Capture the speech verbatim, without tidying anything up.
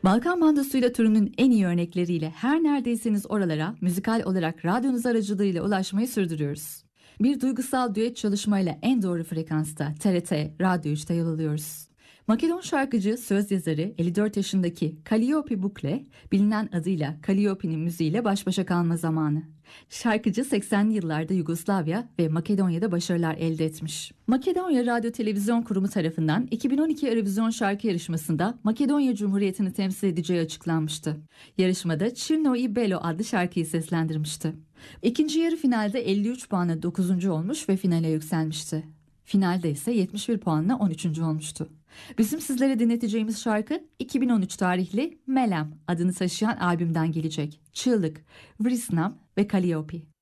Balkan Bandosuyla türünün en iyi örnekleriyle her neredeyseniz oralara müzikal olarak radyonuz aracılığıyla ulaşmayı sürdürüyoruz. Bir duygusal düet çalışmayla en doğru frekansta T R T Radyo üçte yol alıyoruz. Makedon şarkıcı, söz yazarı elli dört yaşındaki Kalliope Bukle, bilinen adıyla Kalliope'nin müziğiyle baş başa kalma zamanı. Şarkıcı seksenli yıllarda Yugoslavya ve Makedonya'da başarılar elde etmiş. Makedonya Radyo Televizyon Kurumu tarafından iki bin on iki Eurovision şarkı yarışmasında Makedonya Cumhuriyeti'ni temsil edeceği açıklanmıştı. Yarışmada Çirno i Belo adlı şarkıyı seslendirmişti. İkinci yarı finalde elli üç puanla dokuzuncu olmuş ve finale yükselmişti. Finalde ise yetmiş bir puanla on üçüncü olmuştu. Bizim sizlere dinleteceğimiz şarkı iki bin on üç tarihli Melem adını taşıyan albümden gelecek. Çığlık, Vrisnam ve Kalliope.